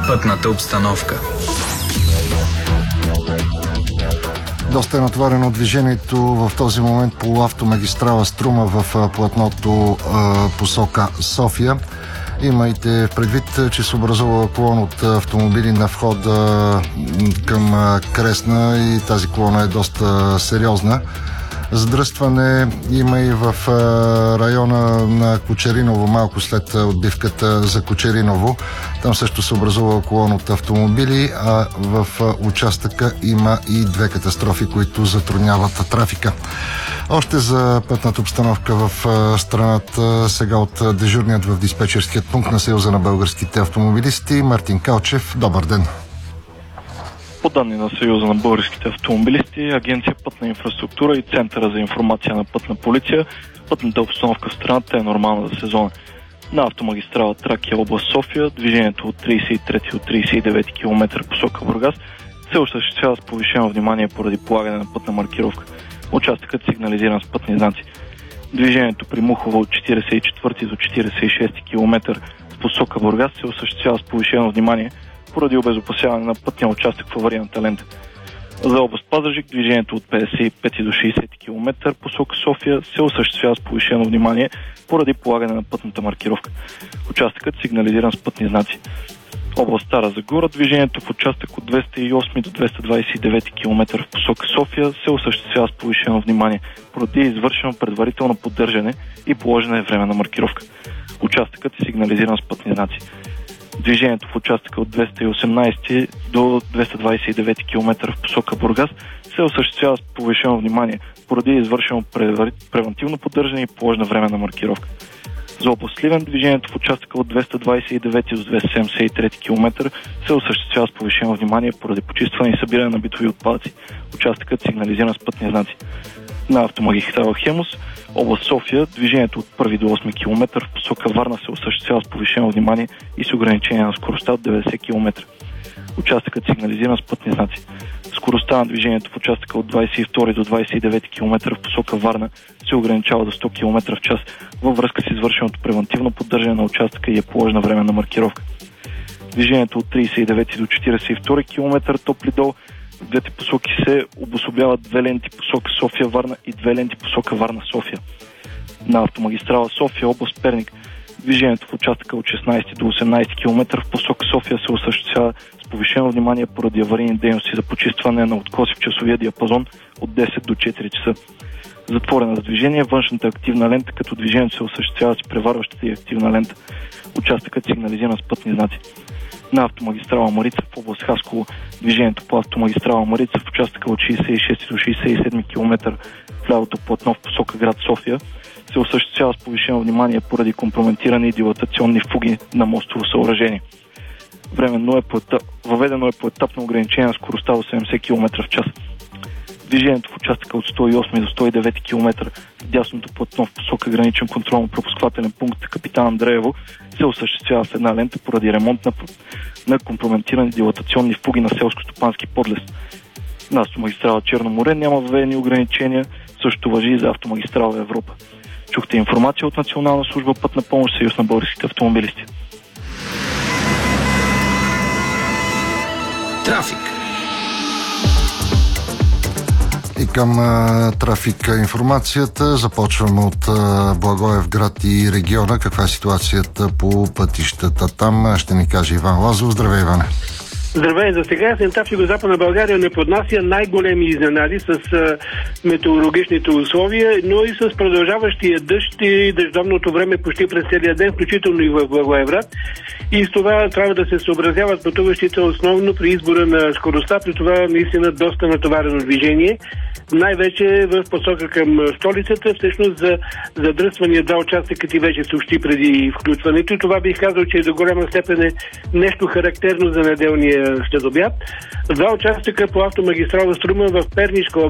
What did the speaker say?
Пътната обстановка. Доста е натоварено движението в този момент по автомагистрала Струма в платното посока София. Имайте предвид, че се образува колон от автомобили на входа към Кресна и тази колона е доста сериозна. Задръстване има и в района на Кочериново, малко след отбивката за Кочериново. Там също се образува колон от автомобили, а в участъка има и две катастрофи, които затрудняват трафика. Още за пътната обстановка в страната сега от дежурният в диспетчерският пункт на Съюза на българските автомобилисти Мартин Калчев. Добър ден! По данни на Съюза на българските автомобилисти, Агенция Пътна инфраструктура и Центъра за информация на Пътна полиция, пътната обстановка в страната е нормална за сезона. На автомагистрала Тракия, област София, движението от 33 до 39 км посока Бургас се осъществява с повишено внимание поради полагане на пътна маркировка. Участъкът сигнализиран с пътни знаци. Движението при Мухово от 44 до 46 км в посока Бургас се осъществява с повишено внимание поради обезопасяване на пътния участък в аварийната лента. За област Пазарджик движението от 55 до 60 км посока София се осъществява с повишено внимание поради полагане на пътната маркировка. Участъкът сигнализиран с пътни знаци. Област Стара Загора движението в участък от 208 до 229 км в посока София се осъществява с повишено внимание поради извършено предварително поддържане и положена е временна маркировка. Участъкът е сигнализиран с пътни знаци. Движението в участъка от 218 до 229 км в посока Бургас се осъществява с повишено внимание поради извършено превантивно поддържане и положена временна маркировка. За област Сливен движението в участъка от 229 до 273 км се осъществява с повишено внимание поради почистване и събиране на битови отпадъци. Участъкът сигнализиран с пътни знаци. На автомагистрала Хемус, област София, движението от 1 до 8 км в посока Варна се осъществява с повишено внимание и с ограничение на скоростта от 90 км. Участъкът сигнализиран с пътни знаци. Скоростта на движението в участъка от 22 до 29 км в посока Варна се ограничава до 100 км в час във връзка с извършеното превантивно поддържане на участъка и е положена временна маркировка. Движението от 39 до 42 км Топлидол в двете посоки се обособяват две ленти посока София-Варна и две ленти посока Варна-София. На автомагистрала София, област Перник, движението в участъка от 16 до 18 км в посока София се осъществява с повишено внимание поради аварийни дейности за почистване на откоси в часовия диапазон от 10 до 4 часа. Затворена за движение външната активна лента, като движението се осъществява с преварващата и активна лента. Участъкът сигнализиран с пътни знаци. На автомагистрала Марица в област Хасково, движението по автомагистрала Марица в участъка от 66 до 67 км в лявото платно в посока град София се осъществява с повишено внимание поради компрометирани и дилатационни фуги на мостово съоръжение. Въведено е поетапно ограничение на скоростта до 70 км в час. Движението в участъка от 108 до 109 км в дясното платно в посока граничен контролно-пропускателен пункт Капитан Андреево се осъществява в една лента поради ремонт на компрометирани дилатационни фуги на селско-стопански подлез. На автомагистрала Черно море няма въведени ограничения, също важи и за автомагистрала Европа. Чухте информация от Национална служба Пътна помощ, Съюз на българските автомобилисти. Трафик. И към трафика информацията започваме от Благоевград и региона. Каква е ситуацията по пътищата там? Ще ни каже Иван Лазов. Здравей, Иване! Здравей, за сега есента в Югозападна България не поднася най-големи изненади с метеорологичните условия, но и с продължаващия дъжд и дъждовното време почти през целия ден, включително и в Благоевград. И с това трябва да се съобразяват пътуващите основно при избора на скоростта, при това наистина доста натоварено движение. Най-вече в посока към столицата, всъщност за задръствания два участъка ти вече съобщи преди включването. Това бих казал, че до голяма степен е нещо характерно за неделния следобед. Два участъка по автомагистрала Струма в Пернишка